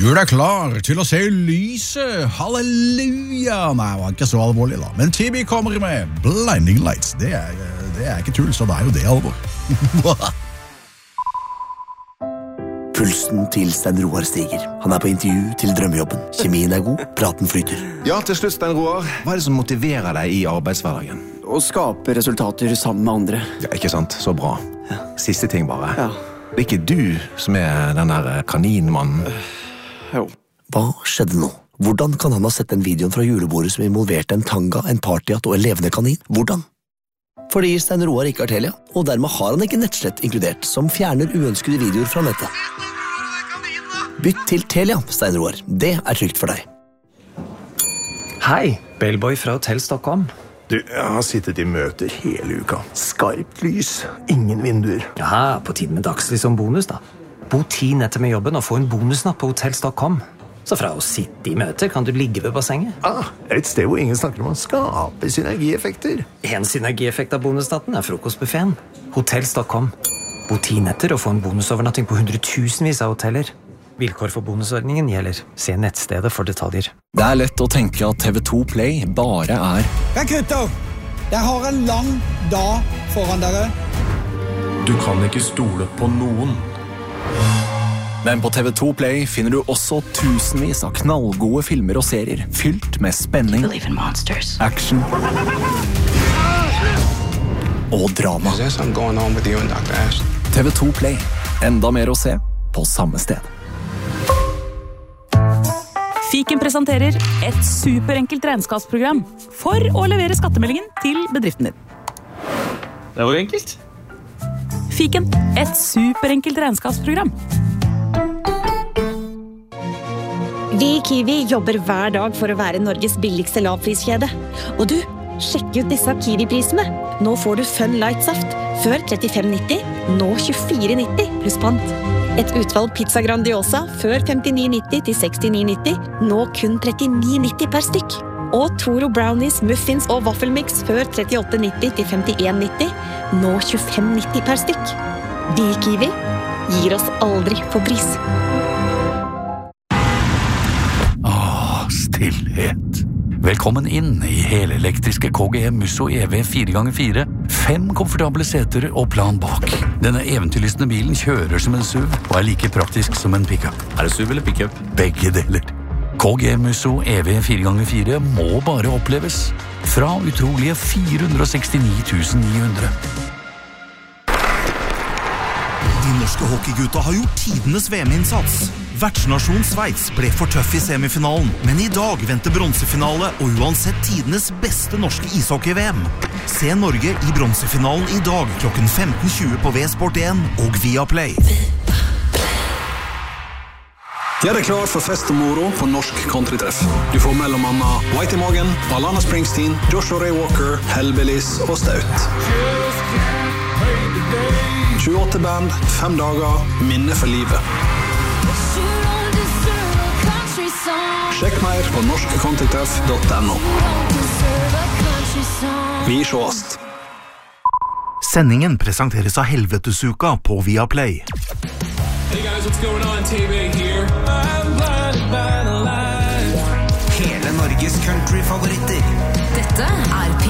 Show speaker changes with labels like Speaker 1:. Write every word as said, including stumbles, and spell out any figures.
Speaker 1: Gjør deg klar til å se lyset, halleluja. Nei, det var ikke så alvorlig da. Men T B kommer med Blinding Lights. Det er, det er ikke tull, så det er jo det alvor.
Speaker 2: Pulsen til Stein Roar stiger. Han er på intervju til drømmejobben. Kjemien er god, praten flyter.
Speaker 3: Ja, til slutt, Stein Roar. Hva er det som motiverer deg i arbeidshverdagen?
Speaker 4: Å skape resultater sammen med andre.
Speaker 3: Ja, ikke sant? Så bra.
Speaker 4: Ja.
Speaker 3: Siste ting bare.
Speaker 4: Ja.
Speaker 3: Det er ikke du som er den der kaninmannen.
Speaker 4: Jo.
Speaker 2: Hva skjedde nå? Hvordan kan han ha sett den videoen fra julebordet som involverte en tanga, en partyhatt og en levende kanin? Hvordan? Fordi Stein Roar ikke har Telia, og dermed har han ikke nettslett inkludert, som fjerner uønskede videoer fra nettet. Bytt til Telia, Stein Roar. Det er trygt for deg.
Speaker 5: Hei, Bellboy fra Hotell Stockholm.
Speaker 6: Du, jeg har sittet i møter hele uka. Skarpt lys, ingen vinduer.
Speaker 5: Ja, på tiden med dagslys som bonus da. Bo ti netter med jobben og få en bonusnatt på Hotell Stockholm. Så fra å sitte i møte kan du ligge ved bassenget.
Speaker 6: Ah, et sted hvor ingen snakker om å skape synergieffekter.
Speaker 5: En synergieffekt av bonusnatten er frokostbuffeten. Hotell Stockholm. Bo ti netter og få en bonusovernatting på hundretusenvis av hoteller. Vilkår for bonusordningen gjelder. Se nettstedet for detaljer.
Speaker 7: Det er lett å tenke at T V to Play bare er...
Speaker 8: Rekrutter! Jeg har en lang dag foran dere.
Speaker 9: Du kan ikke stole på noen.
Speaker 7: Men på T V to Play finner du også tusenvis av knallgode filmer og serier, fylt med spenning, action og drama. T V to Play. Enda mer å se på samme sted.
Speaker 10: Fiken presenterer et superenkelt regnskapsprogram for å levere skattemeldingen til bedriften din.
Speaker 11: Det var enkelt.
Speaker 10: Fiken, et superenkelt regnskapsprogram.
Speaker 12: Vi i Kiwi jobber hver dag for å være Norges billigste lavpriskjede. Og du, sjekk ut disse Kiwi-prisene. Nå får du Fun Light Saft, før trettifem nitti, nå tjuefire nitti pluss pant. Et utvalg pizza Grandiosa, før femtini nitti til sekstini nitti, nå kun trettini nitti per stykk. Og Toro Brownies, Muffins og Waffelmix, før trettiåtte nitti til femtien nitti, nå tjuefem nitti per stykk. Vi i Kiwi gir oss aldri på pris.
Speaker 13: Stillhet. Velkommen inn i helelektriske K G M Musso E V fire ganger fire. Fem komfortable seter og plan bak. Denne eventyrlystne bilen kjører som en S U V og er like praktisk som en pickup.
Speaker 11: Er det S U V eller pickup?
Speaker 13: Begge deler. K G M Musso E V fire ganger fire må bare oppleves. Fra utrolige fire hundre og sekstini tusen ni hundre.
Speaker 14: De norske hockeygutta har gjort tidenes V M-innsats. Vertsnasjon Sveits ble for tøff i semifinalen, men i dag venter bronsefinale og uansett tidenes beste norske ishockey-V M. Se Norge i bronsefinalen i dag klokken femten tjue på V Sport en og Viaplay.
Speaker 15: Gjør deg klar for fest og moro på norsk countrytreff. Du får mellom annet Whitey Morgan, Alana Springsteen, Joshua Ray Walker, Hellbillies og Staut. tjueåtte band, fem dager, minne for livet. Sjekk mer på norsk countrytreff punktum no. Vi sjåast.
Speaker 14: Sendingen presenteres av Helvetesuka på Viaplay.
Speaker 16: Hey guys, what's going on? T B here. I'm blinded by the light.
Speaker 17: Hele Norges countryfavoritter.
Speaker 18: Dette er